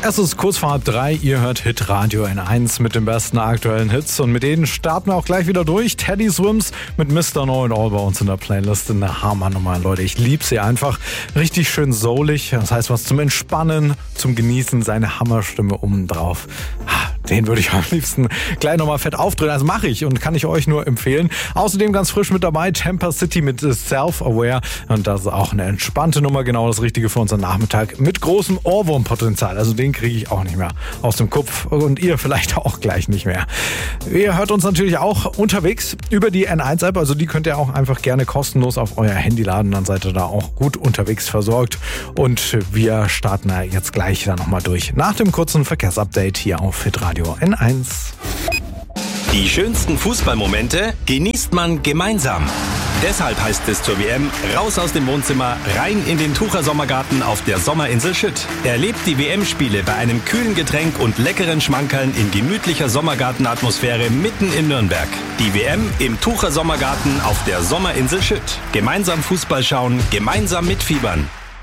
Es ist kurz vor 2:30, ihr hört Hitradio N1 mit den besten aktuellen Hits und mit denen starten wir auch gleich wieder durch. Teddy Swims mit Mr. Know It All bei uns in der Playlist. Eine Hammernummer, Leute. Ich liebe sie einfach. Richtig schön soulig. Das heißt, was zum Entspannen, zum Genießen, seine Hammerstimme obendrauf. Den würde ich am liebsten gleich nochmal fett aufdrehen. Das mache ich und kann ich euch nur empfehlen. Außerdem ganz frisch mit dabei Temper City mit Self-Aware. Und das ist auch eine entspannte Nummer, genau das Richtige für unseren Nachmittag. Mit großem Ohrwurmpotenzial. Also den kriege ich auch nicht mehr aus dem Kopf. Und ihr vielleicht auch gleich nicht mehr. Ihr hört uns natürlich auch unterwegs über die N1-App. Also die könnt ihr auch einfach gerne kostenlos auf euer Handy laden. Dann seid ihr da auch gut unterwegs versorgt. Und wir starten jetzt gleich da nochmal durch. Nach dem kurzen Verkehrsupdate hier auf Hitradio N1. Die schönsten Fußballmomente genießt man gemeinsam. Deshalb heißt es zur WM, raus aus dem Wohnzimmer, rein in den Tucher Sommergarten auf der Sommerinsel Schütt. Erlebt die WM-Spiele bei einem kühlen Getränk und leckeren Schmankerln in gemütlicher Sommergartenatmosphäre mitten in Nürnberg. Die WM im Tucher Sommergarten auf der Sommerinsel Schütt. Gemeinsam Fußball schauen, gemeinsam mitfiebern.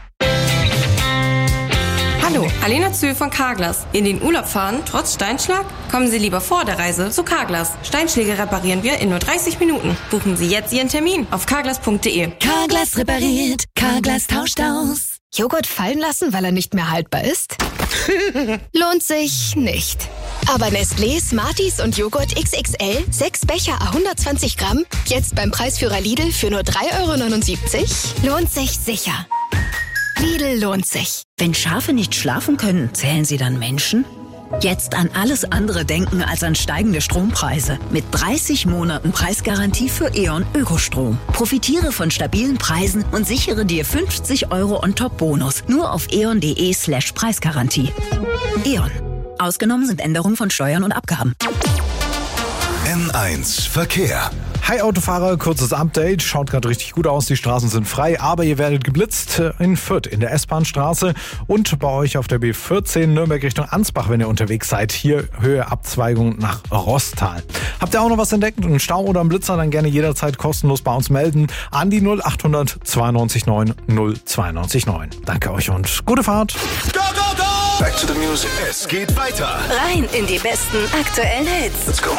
Hallo, Alena Zühl von Carglass. In den Urlaub fahren, trotz Steinschlag? Kommen Sie lieber vor der Reise zu Carglass. Steinschläge reparieren wir in nur 30 Minuten. Buchen Sie jetzt Ihren Termin auf carglass.de. Carglass repariert, Carglass tauscht aus. Joghurt fallen lassen, weil er nicht mehr haltbar ist? Lohnt sich nicht. Aber Nestlé, Smarties und Joghurt XXL, 6 Becher à 120 Gramm, jetzt beim Preisführer Lidl für nur 3,79 €? Lohnt sich sicher. Lidl lohnt sich. Wenn Schafe nicht schlafen können, zählen sie dann Menschen? Jetzt an alles andere denken als an steigende Strompreise. Mit 30 Monaten Preisgarantie für E.ON Ökostrom. Profitiere von stabilen Preisen und sichere dir 50 € on top Bonus. Nur auf eon.de/Preisgarantie. E.ON. Ausgenommen sind Änderungen von Steuern und Abgaben. N1 Verkehr. Hi Autofahrer, kurzes Update. Schaut gerade richtig gut aus, die Straßen sind frei, aber ihr werdet geblitzt in Fürth in der S-Bahn-Straße und bei euch auf der B14 Nürnberg Richtung Ansbach, wenn ihr unterwegs seid. Hier Höhe Abzweigung nach Rostal. Habt ihr auch noch was entdeckt? Einen Stau oder einen Blitzer? Dann gerne jederzeit kostenlos bei uns melden an die 0800 92 9 092 9. Danke euch und gute Fahrt. Go, go, go! Back to the music. Es geht weiter. Rein in die besten aktuellen Hits. Let's go.